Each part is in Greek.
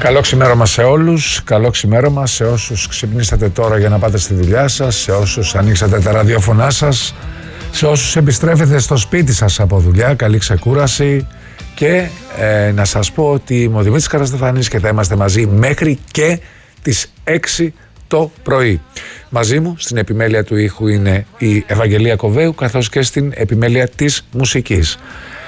Καλό ξημέρωμα σε όλους, καλό ξημέρωμα σε όσους ξυπνήσατε τώρα για να πάτε στη δουλειά σας, σε όσους ανοίξατε τα ραδιόφωνά σας, σε όσους επιστρέφετε στο σπίτι σας από δουλειά, καλή ξεκούραση και να σας πω ότι είμαι ο Δημήτρης Καραστεφανής και θα είμαστε μαζί μέχρι και τις 6 το πρωί. Μαζί μου στην επιμέλεια του ήχου είναι η Ευαγγελία Κοβέου καθώς και στην επιμέλεια της μουσικής.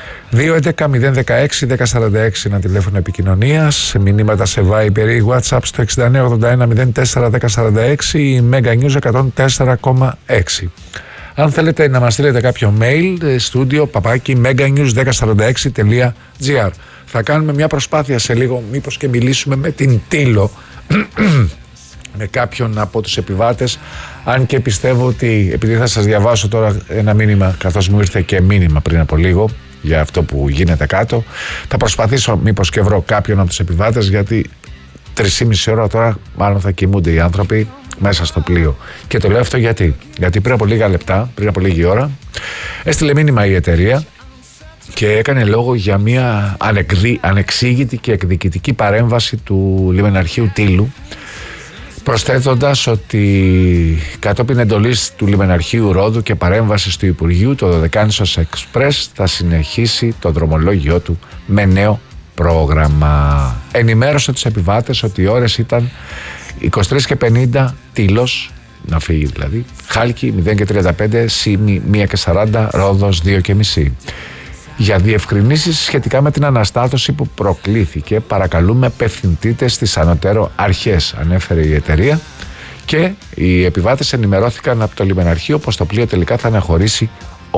2.11.016.1046 ένα τηλέφωνο επικοινωνίας, σε μηνύματα σε Viber ή WhatsApp στο 6981-04-1046 ή Mega News 104,6. Αν θέλετε να μας στείλετε κάποιο mail, studio meganews1046.gr. Θα κάνουμε μια προσπάθεια σε λίγο, μήπως και μιλήσουμε με την Τήλο, με κάποιον από τους επιβάτες, αν και πιστεύω ότι, επειδή θα σας διαβάσω τώρα ένα μήνυμα, καθώς μου ήρθε και μήνυμα πριν από λίγο για αυτό που γίνεται κάτω, θα προσπαθήσω μήπως και βρω κάποιον από τους επιβάτες, γιατί 3,5 ώρα τώρα μάλλον θα κοιμούνται οι άνθρωποι μέσα στο πλοίο. Και το λέω αυτό γιατί πριν από λίγα λεπτά, πριν από λίγη ώρα, έστειλε μήνυμα η εταιρεία και έκανε λόγο για μια ανεξήγητη και εκδικητική παρέμβαση του λιμεναρχείου Τήλου, προσθέτοντας ότι κατόπιν εντολής του λιμεναρχείου Ρόδου και παρέμβασης του Υπουργείου, το Δωδεκάνησος Εξπρές θα συνεχίσει το δρομολόγιο του με νέο πρόγραμμα. Ενημέρωσε τους επιβάτες ότι οι ώρες ήταν 23:50 Τήλος, να φύγει δηλαδή, Χάλκι 0:35, Σύμη 1:40, Ρόδος 2:30. Για διευκρινήσεις σχετικά με την αναστάτωση που προκλήθηκε, παρακαλούμε απευθυνθείτε στις ανωτέρω αρχές, ανέφερε η εταιρεία, και οι επιβάτες ενημερώθηκαν από το λιμεναρχείο πως το πλοίο τελικά θα αναχωρήσει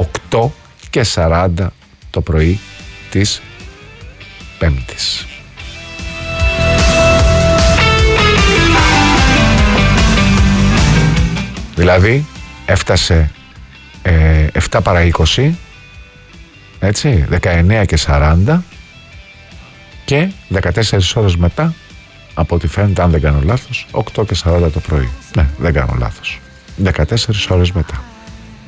8:40 το πρωί της Πέμπτης. Δηλαδή έφτασε 7 παρά 20, έτσι, 19:40 και 14 ώρες μετά, από ό,τι φαίνεται, αν δεν κάνω λάθος, 8:40 το πρωί. Ναι, δεν κάνω λάθος. 14 ώρες μετά.